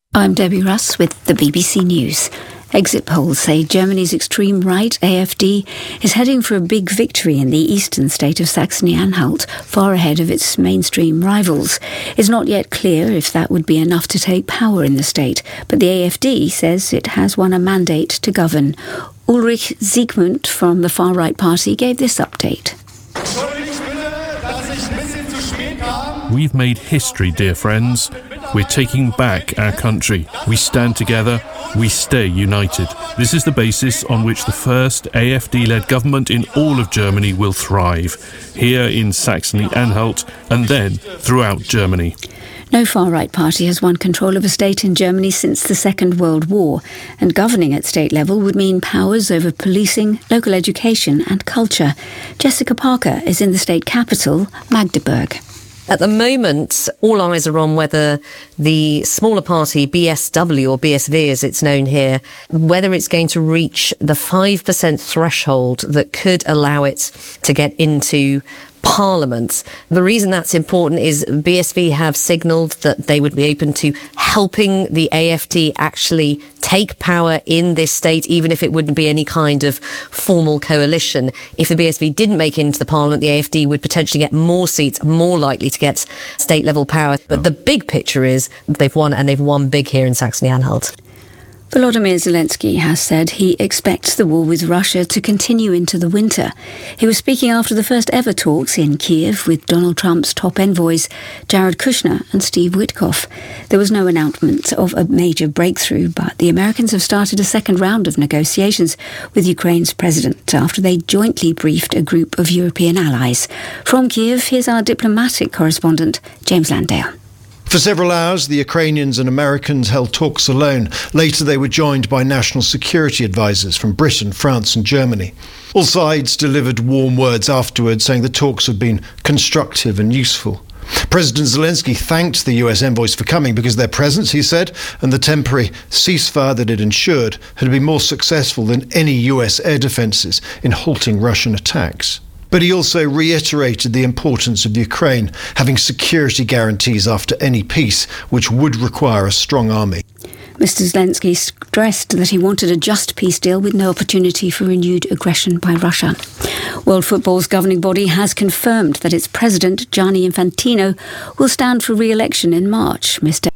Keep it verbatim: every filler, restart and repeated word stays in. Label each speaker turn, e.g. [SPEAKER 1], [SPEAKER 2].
[SPEAKER 1] I'm Debbie Russ with the B B C News. Exit polls say Germany's extreme right, A F D, is heading for a big victory in the eastern state of Saxony-Anhalt, far ahead of its mainstream rivals. It's not yet clear if that would be enough to take power in the state, but the A F D says it has won a mandate to govern. Ulrich Siegmund from the far-right party gave this update.
[SPEAKER 2] We've made history, dear friends. We're taking back our country. We stand together. We stay united. This is the basis on which the first A F D-led government in all of Germany will thrive, here in Saxony-Anhalt and then throughout Germany.
[SPEAKER 1] No far-right party has won control of a state in Germany since the Second World War, and governing at state level would mean powers over policing, local education and culture. Jessica Parker is in the state capital, Magdeburg.
[SPEAKER 3] At the moment, all eyes are on whether the smaller party, B S W, or B S V as it's known here, whether it's going to reach the five percent threshold that could allow it to get into Parliament. The reason that's important is B S V have signalled that they would be open to helping the A F D actually take power in this state, even if it wouldn't be any kind of formal coalition. If the B S V didn't make it into the Parliament, the A F D would potentially get more seats, more likely to get state-level power. But the big picture is they've won, and they've won big here in Saxony-Anhalt.
[SPEAKER 1] Volodymyr Zelensky has said he expects the war with Russia to continue into the winter. He was speaking after the first ever talks in Kiev with Donald Trump's top envoys, Jared Kushner and Steve Witkoff. There was no announcement of a major breakthrough, but the Americans have started a second round of negotiations with Ukraine's president after they jointly briefed a group of European allies. From Kiev, here's our diplomatic correspondent, James Landale.
[SPEAKER 4] For several hours, the Ukrainians and Americans held talks alone. Later, they were joined by national security advisers from Britain, France and Germany. All sides delivered warm words afterwards, saying the talks had been constructive and useful. President Zelensky thanked the U S envoys for coming because their presence, he said, and the temporary ceasefire that it ensured had been more successful than any U S air defences in halting Russian attacks. But he also reiterated the importance of Ukraine having security guarantees after any peace, which would require a strong army.
[SPEAKER 1] Mister Zelensky stressed that he wanted a just peace deal with no opportunity for renewed aggression by Russia. World Football's governing body has confirmed that its president, Gianni Infantino, will stand for re-election in March. Mister